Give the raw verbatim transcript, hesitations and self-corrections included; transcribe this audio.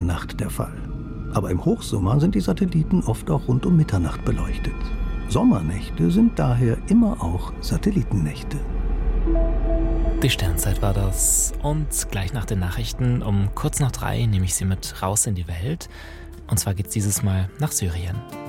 Nacht der Fall. Aber im Hochsommer sind die Satelliten oft auch rund um Mitternacht beleuchtet. Sommernächte sind daher immer auch Satellitennächte. Die Sternzeit war das. Und gleich nach den Nachrichten um kurz nach drei nehme ich Sie mit raus in die Welt. Und zwar geht's dieses Mal nach Syrien.